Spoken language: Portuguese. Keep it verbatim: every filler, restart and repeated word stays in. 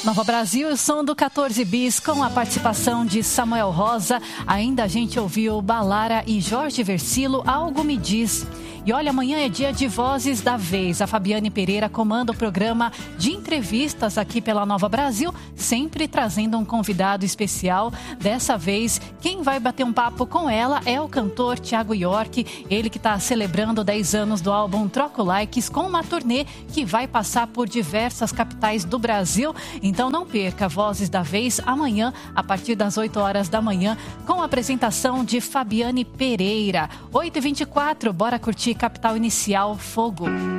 Nova Brasil, o som do quatorze bis com a participação de Samuel Rosa. Ainda a gente ouviu Balara e Jorge Versilo, Algo Me Diz. E olha, amanhã é dia de Vozes da Vez. A Fabiane Pereira comanda o programa de entrevistas aqui pela Nova Brasil, sempre trazendo um convidado especial. Dessa vez, quem vai bater um papo com ela é o cantor Thiago York, ele que está celebrando dez anos do álbum Troco Likes, com uma turnê que vai passar por diversas capitais do Brasil. Então não perca Vozes da Vez amanhã, a partir das oito horas da manhã, com a apresentação de Fabiane Pereira. oito e vinte e quatro, bora curtir Capital Inicial, Fogo.